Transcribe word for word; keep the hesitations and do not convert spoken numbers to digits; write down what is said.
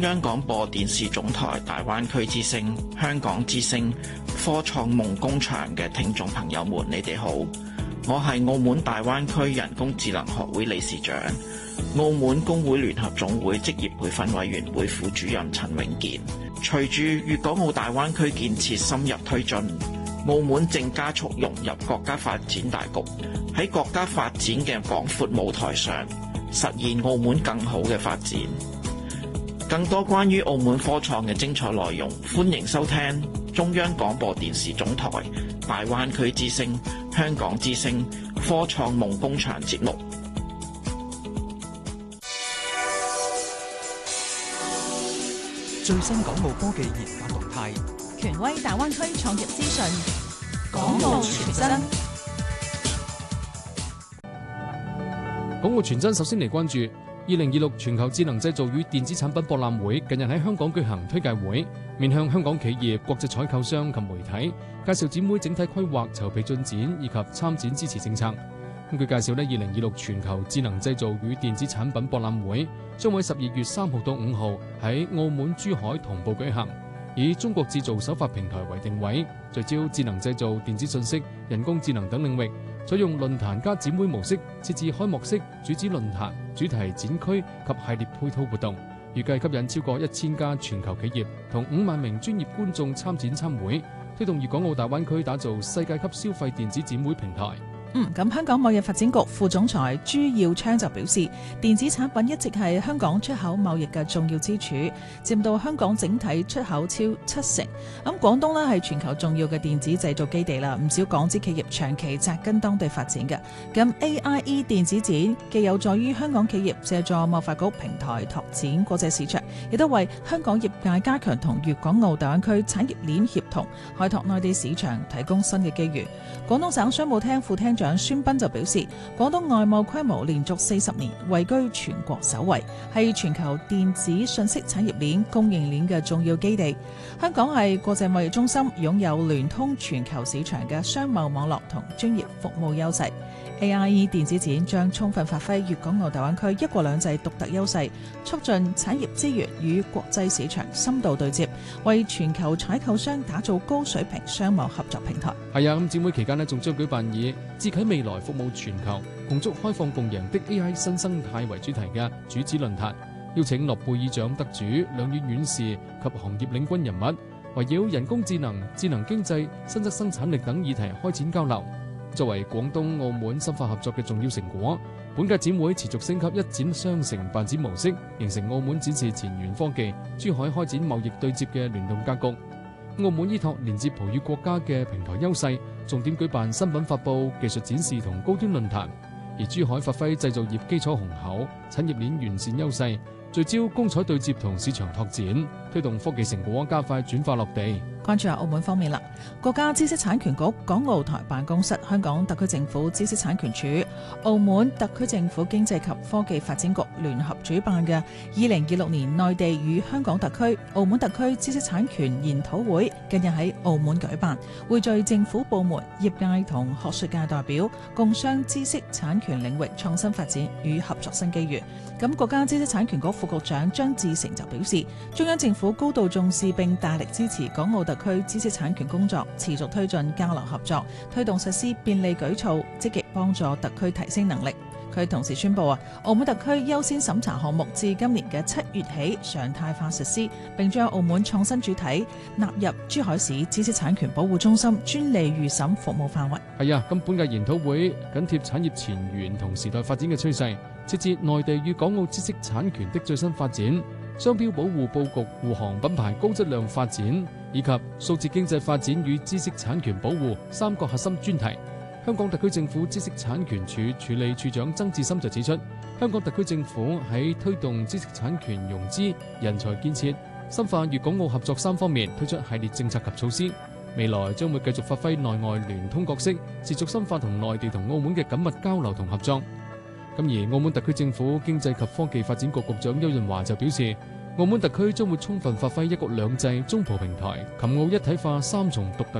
中央廣播電視總台大灣區之聲、香港之聲、科創夢工場嘅聽眾朋友們，你哋好，我係澳門大灣區人工智能學會理事長、澳門工會聯合總會職業培訓委員會副主任陳永健。隨住粵港澳大灣區建設深入推進，澳門正加速融入國家發展大局，喺國家發展嘅廣闊舞台上，實現澳門更好嘅發展。更多關於澳門科創嘅精彩內容，歡迎收聽中央廣播電視總台大灣區之聲、香港之聲、科創夢工場節目。 最新港澳科技研發動態， 權威大灣區創業資訊，港澳全真。 港澳全真首先嚟關注二零二六全球智能製造與電子產品博覽會近日喺香港舉行推介會，面向香港企業、國際採購商及媒體介紹展會整體規劃、籌備進展以及參展支持政策。咁據介紹咧，二零二六全球智能製造與電子產品博覽會將會十二月三號到五號喺澳門珠海同步舉行，以中國製造首發平台為定位，聚焦智能製造、電子信息、人工智能等領域，採用論壇加展會模式，設置開幕式、主旨論壇、主題展區及系列配套活動，預計吸引超過一千家全球企業同五萬名專業觀眾參展參會，推動粵港澳大灣區打造世界級消費電子展會平台。 嗯，咁香港貿易發展局副總裁朱耀昌就表示，電子產品一直係香港出口貿易嘅重要支柱，佔到香港整體出口超七成。咁廣東呢係全球重要嘅電子製造基地啦，唔少港資企業長期紮根當地發展嘅。咁 A I E 電子展既有助於香港企業借助貿發局平台拓展國際市場，亦都為香港業界加強同粵港澳大灣區產業鏈協同，開拓內地市場提供新嘅機遇。廣東省商務廳副廳長孫斌就表示，廣東外貿規模連續四十年位居全國首位，係全球電子信息產業鏈供應鏈嘅重要基地。香港係國際貿易中心，擁有聯通全球市場嘅商貿網絡同專業服務優勢。A I E 電子展將充分發揮粵港澳大灣區一國兩制獨特優勢，促進產業資源與國際市場深度對接，為全球採購商打造高水平商貿合作平台。 係啊，咁展會期間呢，仲將舉辦以智啟未來服務全球、共築開放共贏的 A I 新生態為主題嘅主旨論壇，邀請諾貝爾獎得主、兩院院士及行業領軍人物，圍繞人工智能、智能經濟、新質生產力等議題開展交流。作為廣東澳門深化合作嘅重要成果，本屆展會持續升級一展雙城辦展模式，形成澳門展示前沿科技、珠海開展貿易對接嘅聯動格局。澳門依託連接葡語國家嘅平台優勢，重點舉辦新品發布、技術展示同高端論壇，而珠海發揮製造業基礎雄厚、產業鏈完善優勢，聚焦供採對接同市場拓展，推動科技成果加快轉化落地。 關注下澳門方面啦，國家知識產權局港澳台辦公室、香港特區政府知識產權署、澳門特區政府經濟及科技發展局聯合主辦嘅二零二六年內地與香港特區、澳門特區知識產權研討會，近日喺澳門舉辦，匯聚政府部門、業界同學術界代表，共商知識產權領域創新發展與合作新機遇。咁國家知識產權局副局長張志成就表示，中央政府高度重視並大力支持港澳特區知識產權工作，持續推進交流合作，推動實施便利舉措，積極幫助特區提升能力。佢同時宣布啊，澳門特區優先審查項目自今年嘅七月起常態化實施，並將澳門創新主體納入珠海市知識產權保護中心專利預審服務範圍。 係啊，咁本屆研討會緊貼產業前沿同時代發展嘅趨勢，設置內地與港澳知識產權的最新發展、商標保護佈局、護航品牌高質量發展以及數字經濟發展與知識產權保護三個核心專題。香港特區政府知識產權署署理處長曾志深就指出，香港特區政府喺推動知識產權融資、人才建設、深化粵港澳合作三方面推出系列政策及措施，未來將會繼續發揮內外聯通角色，持續深化同內地同澳門嘅緊密交流同合作。咁而澳門特區政府經濟及科技發展局局長邱潤華就表示，澳門特區將會充分發揮一國兩制、中葡平台、琴澳一體化三重獨特